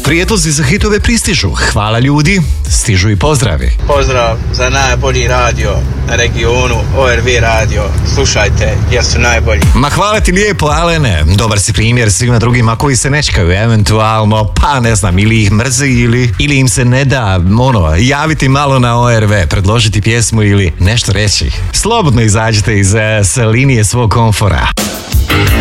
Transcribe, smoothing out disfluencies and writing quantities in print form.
Prijedlozi za hitove pristižu. Hvala ljudi, stižu i pozdravi. Pozdrav za najbolji radio na regionu, ORV radio. Slušajte, jer su najbolji. Ma hvala ti lijepo, Alene. Dobar si primjer svima drugima koji se nečkaju, eventualno, pa ne znam, ili ih mrzi ili im se ne da, javiti malo na ORV, predložiti pjesmu ili nešto reći. Slobodno izađite iz linije svog komfora.